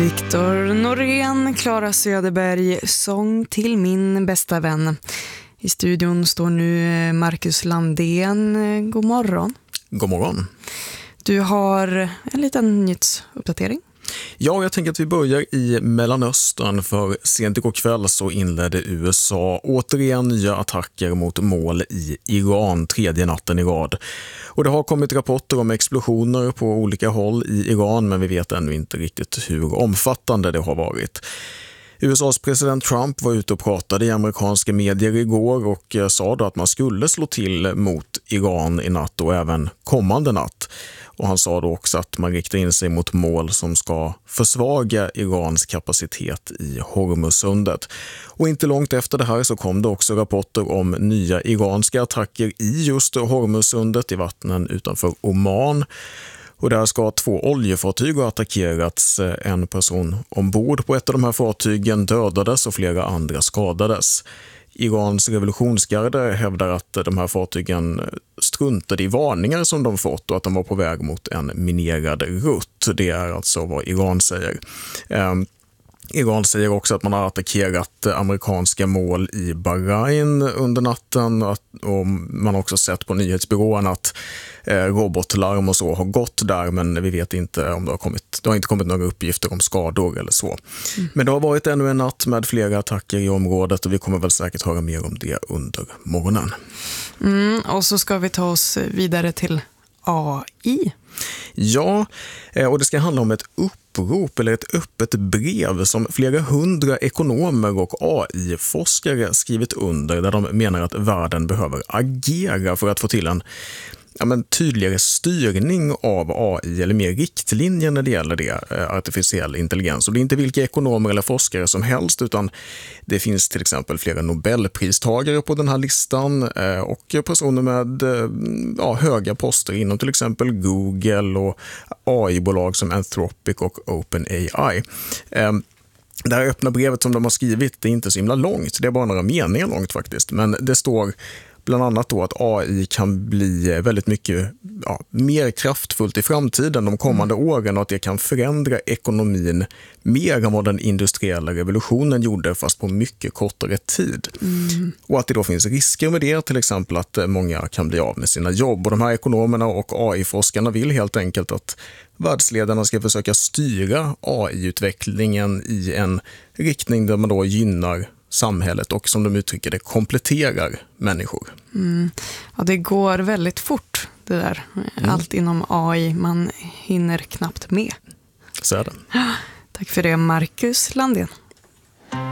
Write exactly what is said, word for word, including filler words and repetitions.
Viktor Norén, Clara Söderberg, sång till min bästa vän. I studion står nu Marcus Landén. God morgon. God morgon. Du har en liten nyhetsuppdatering. Ja, jag tänker att vi börjar i Mellanöstern, för sent igår kväll så inledde U S A återigen nya attacker mot mål i Iran tredje natten i rad. Och det har kommit rapporter om explosioner på olika håll i Iran, men vi vet ännu inte riktigt hur omfattande det har varit. U S A:s president Trump var ute och pratade i amerikanska medier igår och sa då att man skulle slå till mot Iran i natt och även kommande natt. Och han sa då också att man riktar in sig mot mål som ska försvaga Irans kapacitet i Hormuzsundet. Och inte långt efter det här så kom det också rapporter om nya iranska attacker i just Hormuzsundet i vattnen utanför Oman. Och där ska två oljefartyg ha attackerats. En person ombord på ett av de här fartygen dödades och flera andra skadades. Irans revolutionsgarde hävdar att de här fartygen struntade i varningar som de fått och att de var på väg mot en minerad rutt. Det är alltså vad Iran säger. Um, Iran säger också att man har attackerat amerikanska mål i Bahrain under natten och man har också sett på nyhetsbyrån att robotlarm och så har gått där, men vi vet inte om det har kommit, det har inte kommit några uppgifter om skador eller så. Mm. Men det har varit ännu en natt med flera attacker i området och vi kommer väl säkert höra mer om det under morgonen. Mm, och så ska vi ta oss vidare till A I. Ja, och det ska handla om ett upprop eller ett öppet brev som flera hundra ekonomer och A I-forskare skrivit under, där de menar att världen behöver agera för att få till en ja, men tydligare styrning av A I eller mer riktlinjer när det gäller det, artificiell intelligens. Och det är inte vilka ekonomer eller forskare som helst, utan det finns till exempel flera Nobelpristagare på den här listan och personer med ja, höga poster inom till exempel Google och A I-bolag som Anthropic och OpenAI. Det här öppna brevet som de har skrivit, det är inte så himla långt, det är bara några meningar långt faktiskt, men det står bland annat då att A I kan bli väldigt mycket ja, mer kraftfullt i framtiden de kommande mm. åren och att det kan förändra ekonomin mer än vad den industriella revolutionen gjorde, fast på mycket kortare tid. Mm. Och att det då finns risker med det, till exempel att många kan bli av med sina jobb. Och de här ekonomerna och A I-forskarna vill helt enkelt att världsledarna ska försöka styra A I-utvecklingen i en riktning där man då gynnar samhället och, som de uttrycker det, kompletterar människor. Mm. Ja, det går väldigt fort det där. Mm. Allt inom A I, man hinner knappt med. Så är det. Tack för det, Marcus Landén.